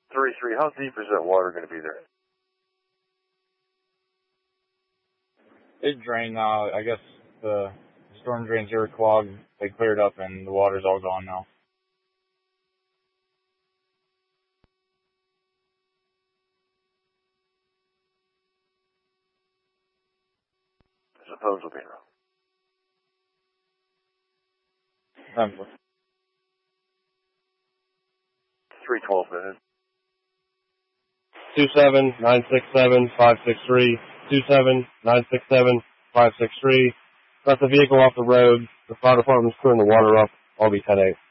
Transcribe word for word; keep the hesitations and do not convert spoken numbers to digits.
three three, how deep is that water going to be there? It drained now. I guess the storm drains here were clogged. They cleared up and the water's all gone now. There's a phone will be now. Thankfully. three twelve minutes. Two seven nine six seven five six three. Two seven nine six seven five six three. Got the vehicle off the road. The fire department's clearing the water up. I'll be ten eight.